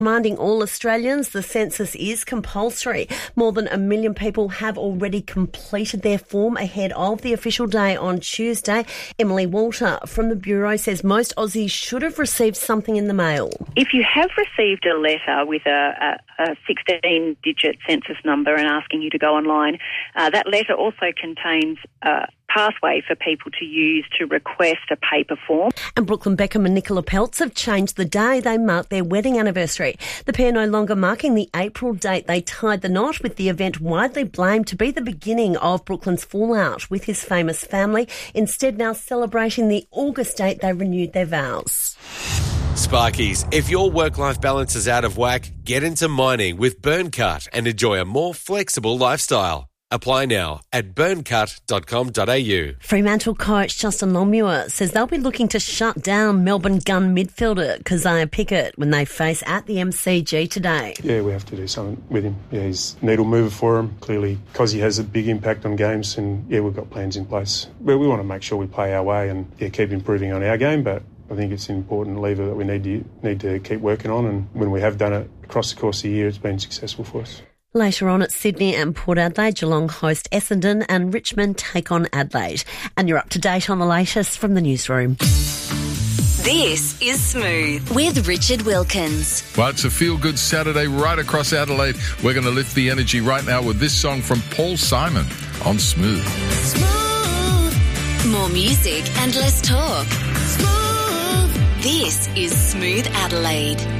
Reminding all Australians the census is compulsory. More than 1 million people have already completed their form ahead of the official day on Tuesday. Emily Walter from the Bureau says most Aussies should have received something in the mail. If you have received a letter with a 16-digit census number and asking you to go online, that letter also contains a pathway for people to use to request a paper form. And Brooklyn Beckham and Nicola Peltz have changed the day they mark their wedding anniversary. The pair no longer marking the April date they tied the knot, with the event widely blamed to be the beginning of Brooklyn's fallout with his famous family, instead now celebrating the August date they renewed their vows. Sparkies, if your work-life balance is out of whack, get into mining with Burncut and enjoy a more flexible lifestyle. Apply now at burncut.com.au. Fremantle coach Justin Longmuir says they'll be looking to shut down Melbourne gun midfielder Keziah Pickett when they face at the MCG today. Yeah, we have to do something with him. Yeah, he's a needle mover for him. Clearly, because he has a big impact on games, and yeah, we've got plans in place. But we want to make sure we play our way and keep improving on our game, but I think it's an important lever that we need to keep working on, and when we have done it across the course of the year, it's been successful for us. Later on at Sydney and Port Adelaide, Geelong host Essendon and Richmond take on Adelaide. And you're up to date on the latest from the newsroom. This is Smooth with Richard Wilkins. Well, it's a feel-good Saturday right across Adelaide. We're going to lift the energy right now with this song from Paul Simon on Smooth. Smooth. More music and less talk. Smooth. This is Smooth Adelaide.